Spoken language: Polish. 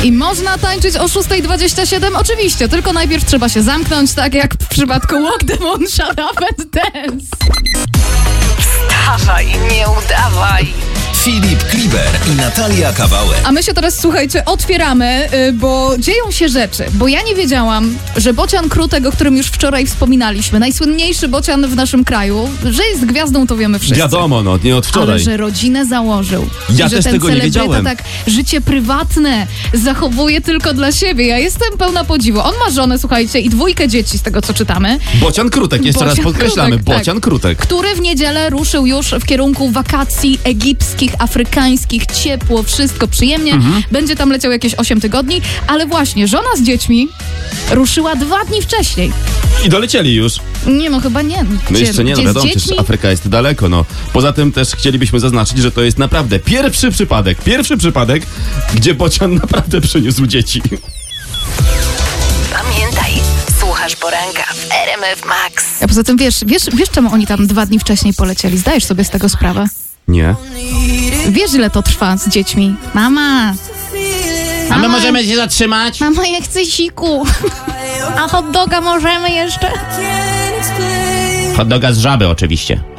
I można tańczyć o 6:27? Oczywiście, tylko najpierw trzeba się zamknąć, tak jak w przypadku Walk the Moon, Shut Up and Dance. Wstawaj, nie udawaj. Filip Kliber i Natalia Kawałek. A my się teraz, słuchajcie, otwieramy, bo dzieją się rzeczy. Bo ja nie wiedziałam, że Bocian Krutek, o którym już wczoraj wspominaliśmy, najsłynniejszy bocian w naszym kraju, że jest gwiazdą, to wiemy wszyscy. Wiadomo, no, nie od wczoraj. Ale że rodzinę założył. Ja I że też ten tego nie celebryta wiedziałem. tak życie prywatne zachowuje tylko dla siebie. Ja jestem pełna podziwu. On ma żonę, słuchajcie, i 2 dzieci z tego, co czytamy. Bocian Krutek, jeszcze raz Bocian podkreślamy. Krutek, Bocian Krutek. Który w niedzielę ruszył już w kierunku wakacji egipskich, afrykańskich, ciepło, wszystko przyjemnie. Będzie tam leciał jakieś 8 tygodni, ale właśnie żona z dziećmi ruszyła 2 dni wcześniej. I dolecieli już. Nie, no chyba nie. No jeszcze nie, no gdzie z wiadomo, przecież dziećmi? Afryka jest daleko, no. Poza tym też chcielibyśmy zaznaczyć, że to jest naprawdę pierwszy przypadek, gdzie bocian naprawdę przyniósł dzieci. Pamiętaj, słuchasz poranka w RMF Max. A poza tym wiesz, czemu oni tam 2 dni wcześniej polecieli? Zdajesz sobie z tego sprawę? Nie. Wiesz, ile to trwa z dziećmi? Mama! A my możemy się zatrzymać? Mama, ja chcę siku. A hot doga możemy jeszcze? Hot doga z żaby oczywiście.